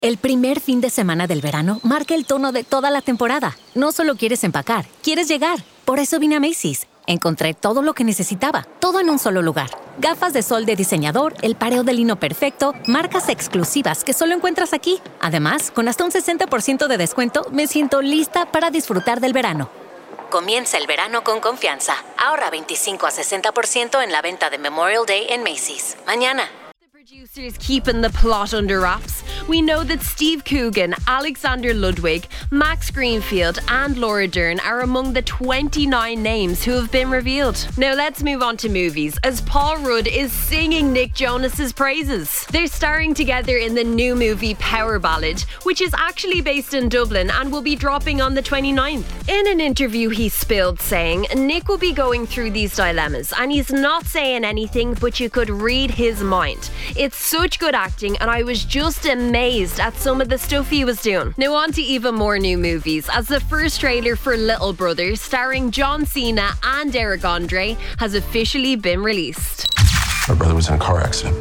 El primer fin de semana del verano marca el tono de toda la temporada. No solo quieres empacar, quieres llegar. Por eso vine a Macy's. Encontré todo lo que necesitaba, todo en un solo lugar. Gafas de sol de diseñador, el pareo de lino perfecto, marcas exclusivas que solo encuentras aquí. Además, con hasta un 60% de descuento, me siento lista para disfrutar del verano. Comienza el verano con confianza. Ahorra 25 a 60% en la venta de Memorial Day en Macy's. Mañana. Producers keeping the plot under wraps. We know that Steve Coogan, Alexander Ludwig, Max Greenfield and Laura Dern are among the 29 names who have been revealed. Now let's move on to movies, as Paul Rudd is singing Nick Jonas's praises. They're starring together in the new movie Power Ballad, which is actually based in Dublin and will be dropping on the 29th. In an interview he spilled saying Nick will be going through these dilemmas and he's not saying anything, but you could read his mind. It's such good acting and I was just amazed at some of the stuff he was doing. Now on to even more new movies, as the first trailer for Little Brother, starring John Cena and Eric Andre, has officially been released. My brother was in a car accident.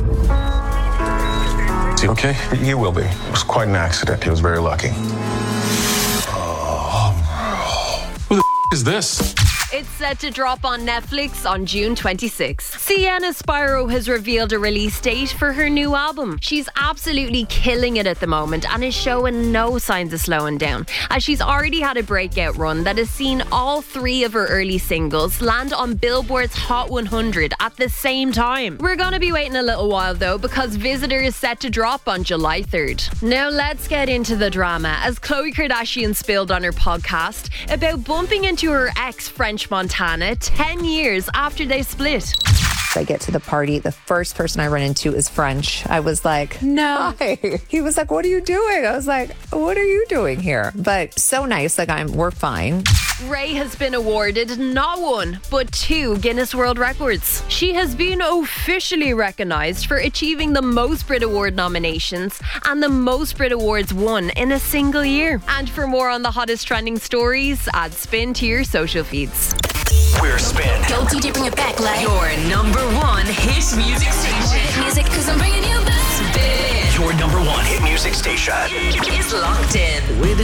Is he okay? He will be. It was quite an accident. He was very lucky. Who the is this? It's set to drop on Netflix on June 26. Sienna Spiro has revealed a release date for her new album. She's absolutely killing it at the moment and is showing no signs of slowing down, as she's already had a breakout run that has seen all three of her early singles land on Billboard's Hot 100 at the same time. We're going to be waiting a little while though, because Visitor is set to drop on July 3rd. Now let's get into the drama, as Khloe Kardashian spilled on her podcast about bumping into her ex French Montana 10 years after they split. I get to the party, the first person I run into is French. I was like, no. Hi. He was like, what are you doing? I was like, what are you doing here? But so nice, like we're fine. Ray has been awarded not one, but 2 Guinness World Records. She has been officially recognised for achieving the most Brit Award nominations and the most Brit Awards won in a single year. And for more on the hottest trending stories, add Spin to your social feeds. We're Spin. Go DJ, bring it back, like Your number one hit music station. hit music, cause I'm bringing you back. Spin. Your number one hit music station. It's locked in.